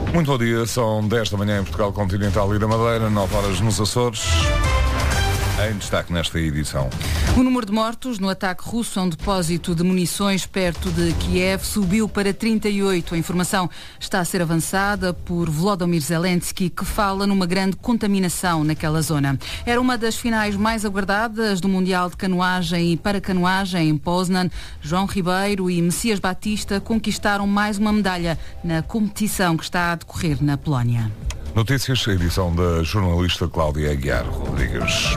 Muito bom dia, são 10 da manhã em Portugal Continental e da Madeira, 9 horas nos Açores. Em destaque nesta edição. O número de mortos no ataque russo a um depósito de munições perto de Kiev subiu para 38. A informação está a ser avançada por Volodymyr Zelensky, que fala numa grande contaminação naquela zona. Era uma das finais mais aguardadas do Mundial de Canoagem e Paracanoagem em Poznan. João Ribeiro e Messias Batista conquistaram mais uma medalha na competição que está a decorrer na Polónia. Notícias, edição da jornalista Cláudia Aguiar Rodrigues.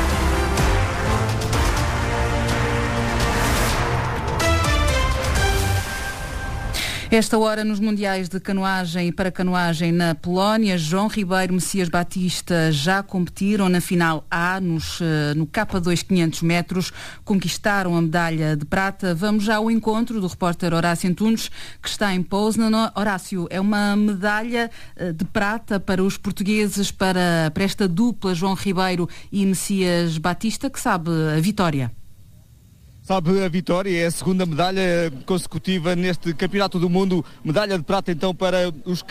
Esta hora nos Mundiais de Canoagem e Paracanoagem na Polónia, João Ribeiro e Messias Batista já competiram na final A no K2 500 metros, conquistaram a medalha de prata. Vamos já ao encontro do repórter Horácio Antunes, que está em Poznan. Horácio, é uma medalha de prata para os portugueses, para esta dupla João Ribeiro e Messias Batista, que sabe a vitória. Sabe a vitória, é a segunda medalha consecutiva neste Campeonato do Mundo. Medalha de prata então para os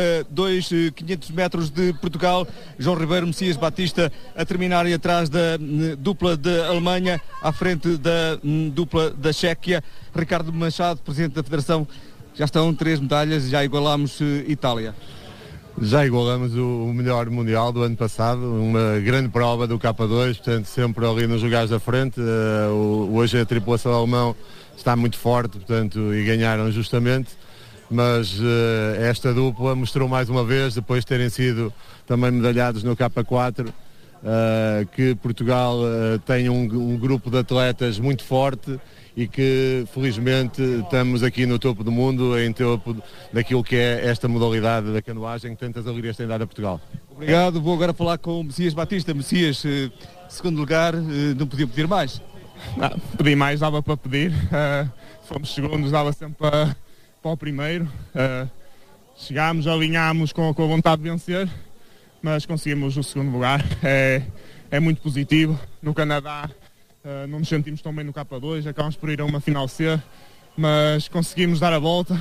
K2 500 metros de Portugal. João Ribeiro, Messias Batista a terminarem atrás da dupla da Alemanha, à frente da dupla da Chequia. Ricardo Machado, Presidente da Federação, já estão 3 medalhas, já igualámos Itália. Já igualamos o melhor mundial do ano passado, uma grande prova do K2, portanto sempre ali nos lugares da frente. Hoje a tripulação alemã está muito forte, portanto, e ganharam justamente, mas esta dupla mostrou mais uma vez, depois de terem sido também medalhados no K4, que Portugal tem um grupo de atletas muito forte e que felizmente estamos aqui no topo do mundo, em topo daquilo que é esta modalidade da canoagem que tantas alegrias tem dado a Portugal. Obrigado, vou agora falar com o Messias Batista. Messias, segundo lugar, não podia pedir mais? Não, pedir mais dava para pedir, fomos segundos, dava sempre para o primeiro, chegámos, alinhámos com a vontade de vencer, mas conseguimos o segundo lugar, é muito positivo. No Canadá não nos sentimos tão bem no K2, acabamos por ir a uma final C, mas conseguimos dar a volta,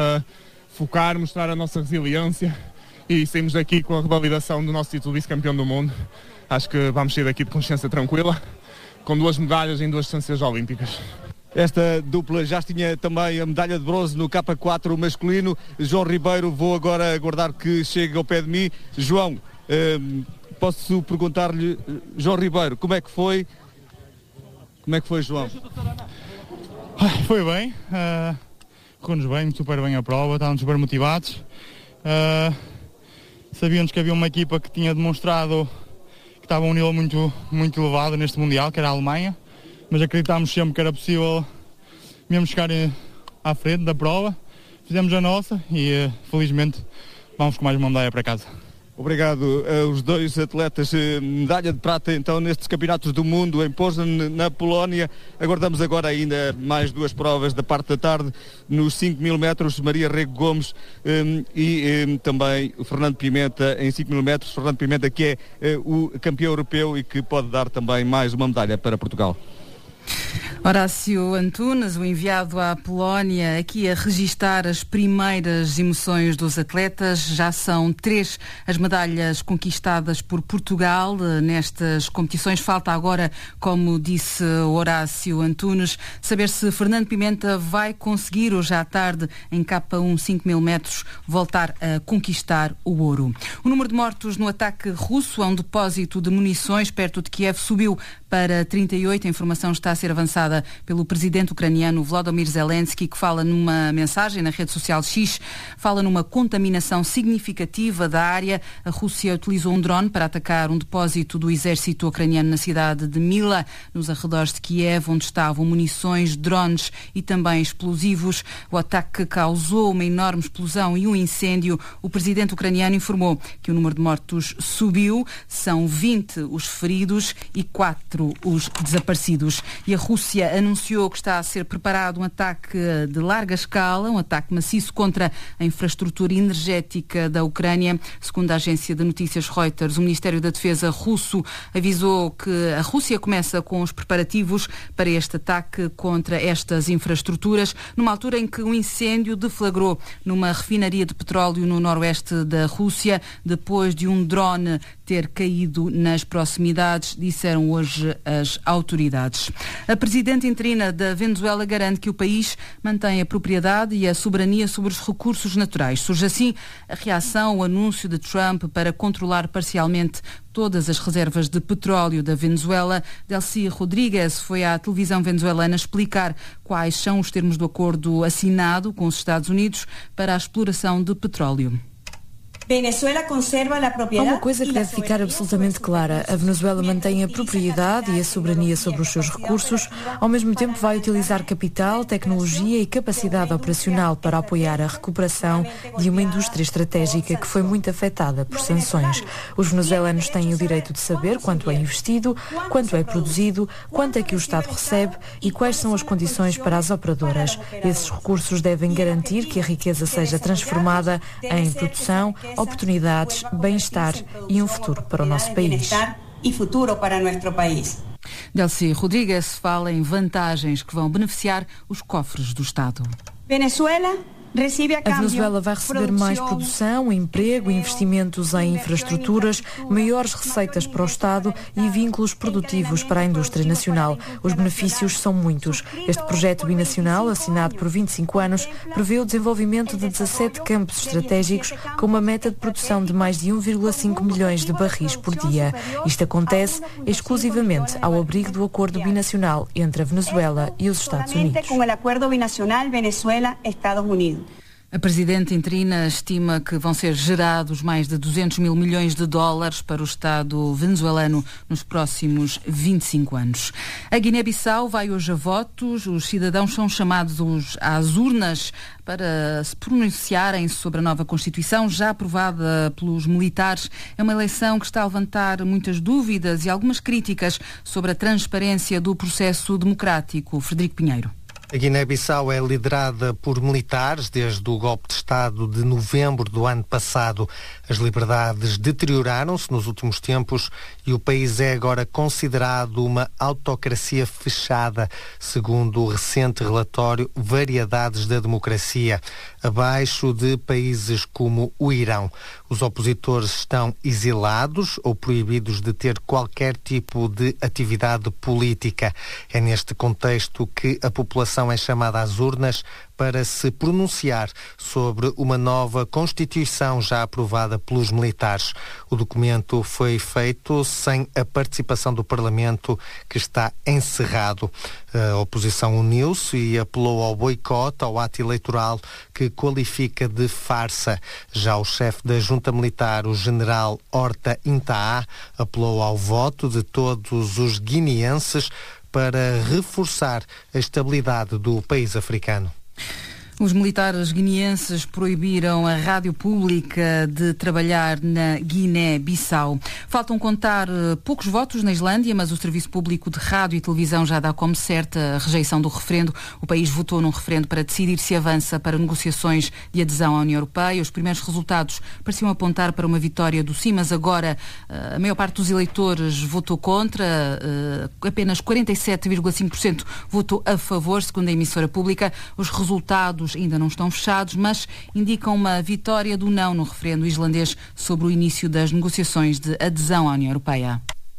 focar, mostrar a nossa resiliência e saímos daqui com a revalidação do nosso título de vice-campeão do mundo. Acho que vamos sair daqui de consciência tranquila, com 2 medalhas em 2 distâncias olímpicas. Esta dupla já tinha também a medalha de bronze no K4 masculino. João Ribeiro, vou agora aguardar que chegue ao pé de mim. João, posso perguntar-lhe, João Ribeiro, como é que foi? Como é que foi, João? Foi bem, correu-nos bem, super bem a prova, estávamos super motivados. Sabíamos que havia uma equipa que tinha demonstrado que estava a um nível muito, muito elevado neste Mundial, que era a Alemanha, mas acreditámos sempre que era possível mesmo chegar à frente da prova. Fizemos a nossa e felizmente vamos com mais uma medalha para casa. Obrigado aos 2 atletas, medalha de prata então nestes campeonatos do mundo em Poznan, na Polónia. Aguardamos agora ainda mais 2 provas da parte da tarde, nos 5.000 metros, Maria Rego Gomes e também o Fernando Pimenta em 5.000 metros. Fernando Pimenta, que é o campeão europeu e que pode dar também mais uma medalha para Portugal. Horácio Antunes, o enviado à Polónia, aqui a registar as primeiras emoções dos atletas. Já são 3 as medalhas conquistadas por Portugal nestas competições. Falta agora, como disse Horácio Antunes, saber se Fernando Pimenta vai conseguir hoje à tarde, em K1 5.000 metros, voltar a conquistar o ouro. O número de mortos no ataque russo a um depósito de munições perto de Kiev subiu para 38. A informação está a ser avançada pelo presidente ucraniano Volodymyr Zelensky, que fala numa mensagem na rede social X, fala numa contaminação significativa da área. A Rússia utilizou um drone para atacar um depósito do exército ucraniano na cidade de Mila, nos arredores de Kiev, onde estavam munições, drones e também explosivos. O ataque causou uma enorme explosão e um incêndio. O presidente ucraniano informou que o número de mortos subiu, são 20 os feridos e 4 os desaparecidos. E a Rússia anunciou que está a ser preparado um ataque de larga escala, um ataque maciço contra a infraestrutura energética da Ucrânia. Segundo a agência de notícias Reuters, o Ministério da Defesa russo avisou que a Rússia começa com os preparativos para este ataque contra estas infraestruturas, numa altura em que um incêndio deflagrou numa refinaria de petróleo no noroeste da Rússia, depois de um drone ter caído nas proximidades, disseram hoje as autoridades. A presidente interina da Venezuela garante que o país mantém a propriedade e a soberania sobre os recursos naturais. Surge assim a reação ao anúncio de Trump para controlar parcialmente todas as reservas de petróleo da Venezuela. Delcy Rodrigues foi à televisão venezuelana explicar quais são os termos do acordo assinado com os Estados Unidos para a exploração de petróleo. Há uma coisa que deve ficar absolutamente clara. A Venezuela mantém a propriedade e a soberania sobre os seus recursos, ao mesmo tempo vai utilizar capital, tecnologia e capacidade operacional para apoiar a recuperação de uma indústria estratégica que foi muito afetada por sanções. Os venezuelanos têm o direito de saber quanto é investido, quanto é produzido, quanto é que o Estado recebe e quais são as condições para as operadoras. Esses recursos devem garantir que a riqueza seja transformada em produção, oportunidades, bem-estar e um futuro para o nosso país. Delcy Rodrigues fala em vantagens que vão beneficiar os cofres do Estado. A Venezuela vai receber mais produção, emprego, investimentos em infraestruturas, maiores receitas para o Estado e vínculos produtivos para a indústria nacional. Os benefícios são muitos. Este projeto binacional, assinado por 25 anos, prevê o desenvolvimento de 17 campos estratégicos com uma meta de produção de mais de 1,5 milhões de barris por dia. Isto acontece exclusivamente ao abrigo do acordo binacional entre a Venezuela e os Estados Unidos. A presidente interina estima que vão ser gerados mais de 200 mil milhões de dólares para o Estado venezuelano nos próximos 25 anos. A Guiné-Bissau vai hoje a votos. Os cidadãos são chamados às urnas para se pronunciarem sobre a nova Constituição, já aprovada pelos militares. É uma eleição que está a levantar muitas dúvidas e algumas críticas sobre a transparência do processo democrático. Frederico Pinheiro. A Guiné-Bissau é liderada por militares desde o golpe de Estado de novembro do ano passado. As liberdades deterioraram-se nos últimos tempos e o país é agora considerado uma autocracia fechada, segundo o recente relatório Variedades da Democracia, abaixo de países como o Irão. Os opositores estão exilados ou proibidos de ter qualquer tipo de atividade política. É neste contexto que a população é chamada às urnas para se pronunciar sobre uma nova Constituição já aprovada pelos militares. O documento foi feito sem a participação do Parlamento, que está encerrado. A oposição uniu-se e apelou ao boicote ao ato eleitoral, que qualifica de farsa. Já o chefe da junta militar, o general Horta Intaa, apelou ao voto de todos os guineenses para reforçar a estabilidade do país africano. Os militares guineenses proibiram a rádio pública de trabalhar na Guiné-Bissau. Faltam contar poucos votos na Islândia, mas o Serviço Público de Rádio e Televisão já dá como certa a rejeição do referendo. O país votou num referendo para decidir se avança para negociações de adesão à União Europeia. Os primeiros resultados pareciam apontar para uma vitória do sim, mas agora a maior parte dos eleitores votou contra. Apenas 47,5% votou a favor, segundo a emissora pública. Os resultados ainda não estão fechados, mas indicam uma vitória do não no referendo islandês sobre o início das negociações de adesão à União Europeia.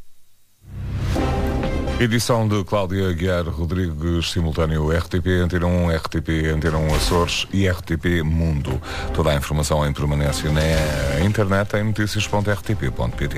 Edição de Cláudia Guiar Rodrigues, simultâneo RTP Antena 1, RTP Antena 1 Açores e RTP Mundo. Toda a informação em permanência na internet em noticias.rtp.pt.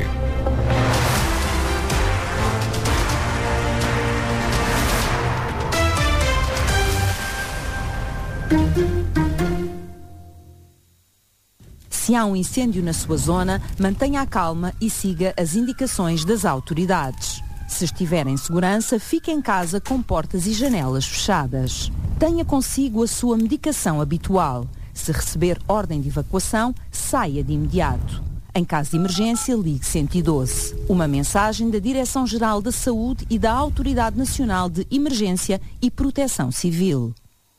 Se há um incêndio na sua zona, mantenha a calma e siga as indicações das autoridades. Se estiver em segurança, fique em casa com portas e janelas fechadas. Tenha consigo a sua medicação habitual. Se receber ordem de evacuação, saia de imediato. Em caso de emergência, ligue 112. Uma mensagem da Direção-Geral da Saúde e da Autoridade Nacional de Emergência e Proteção Civil.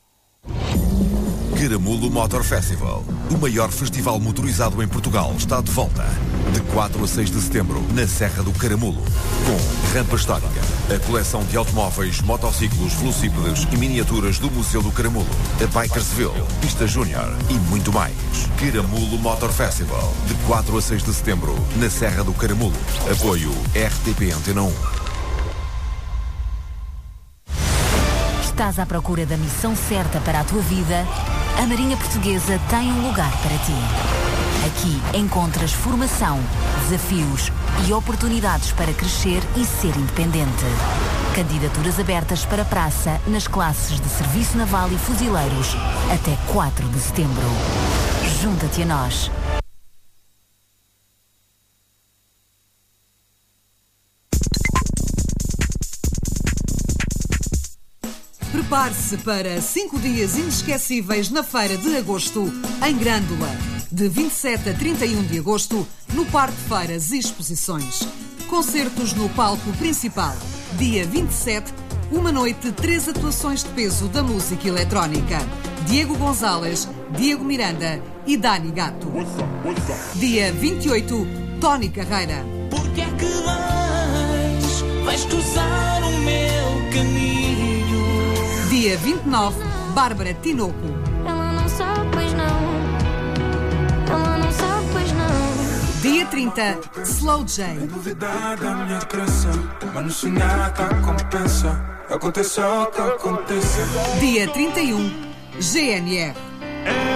Caramulo Motor Festival, o maior festival motorizado em Portugal, está de volta. De 4 a 6 de setembro, na Serra do Caramulo. Com rampa histórica, a coleção de automóveis, motociclos, velocípedes e miniaturas do Museu do Caramulo, a Bikersville, pista júnior e muito mais. Caramulo Motor Festival, de 4 a 6 de setembro, na Serra do Caramulo. Apoio RTP Antena 1. Estás à procura da missão certa para a tua vida? A Marinha Portuguesa tem um lugar para ti. Aqui encontras formação, desafios e oportunidades para crescer e ser independente. Candidaturas abertas para praça nas classes de Serviço Naval e Fuzileiros até 4 de setembro. Junta-te a nós. Prepare-se para 5 dias inesquecíveis na Feira de Agosto, em Grândola. De 27 a 31 de agosto, no Parque de Feiras e Exposições. Concertos no palco principal. Dia 27, uma noite, 3 atuações de peso da música eletrónica. Diego Gonzalez, Diego Miranda e Dani Gato. Dia 28, Tony Carreira. Porque é que vais cruzar o meu caminho? Dia 29, Bárbara Tinoco. Ela não sabe, pois não. Ela não sabe, pois não. Dia 30, Slow J. É novidade a minha crença, mas no sonhar que compensa. Aconteça o que aconteça. Dia 31, GNR.